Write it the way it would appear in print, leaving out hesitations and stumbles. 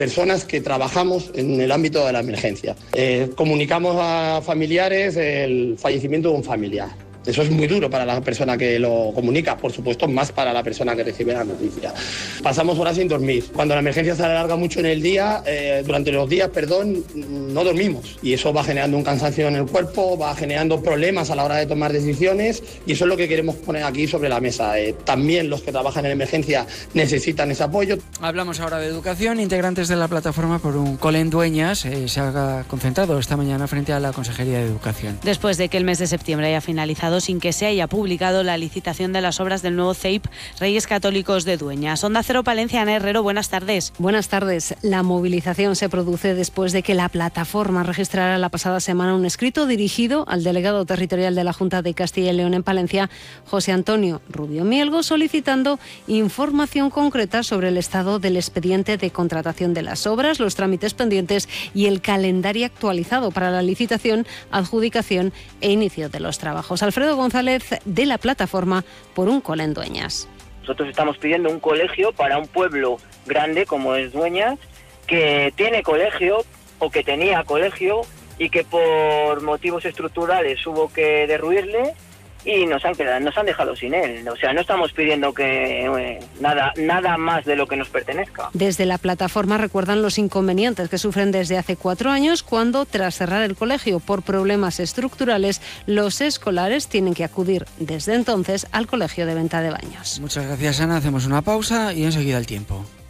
personas que trabajamos en el ámbito de la emergencia. Comunicamos a familiares el fallecimiento de un familiar. Eso es muy duro para la persona que lo comunica, por supuesto, más para la persona que recibe la noticia. Pasamos horas sin dormir. Cuando la emergencia se alarga mucho en el día, durante los días, no dormimos. Y eso va generando un cansancio en el cuerpo, va generando problemas a la hora de tomar decisiones, y eso es lo que queremos poner aquí sobre la mesa. También los que trabajan en emergencia necesitan ese apoyo. Hablamos ahora de educación. Integrantes de la plataforma por un cole en Dueñas se ha concentrado esta mañana frente a la Consejería de Educación. Después de que el mes de septiembre haya finalizado sin que se haya publicado la licitación de las obras del nuevo CEIP Reyes Católicos de Dueñas. Onda Cero, Palencia, Ana Herrero, buenas tardes. Buenas tardes. La movilización se produce después de que la plataforma registrara la pasada semana un escrito dirigido al delegado territorial de la Junta de Castilla y León en Palencia, José Antonio Rubio Mielgo, solicitando información concreta sobre el estado del expediente de contratación de las obras, los trámites pendientes y el calendario actualizado para la licitación, adjudicación e inicio de los trabajos. Alfredo González, de la plataforma por un cole en Dueñas. Nosotros estamos pidiendo un colegio para un pueblo grande como es Dueñas, que tiene colegio o que tenía colegio y que por motivos estructurales hubo que derruirle y nos han dejado sin él. O sea, no estamos pidiendo que nada más de lo que nos pertenezca. Desde la plataforma recuerdan los inconvenientes que sufren desde hace 4 años cuando, tras cerrar el colegio por problemas estructurales, los escolares tienen que acudir desde entonces al colegio de Venta de Baños. Muchas gracias, Ana. Hacemos una pausa y enseguida el tiempo.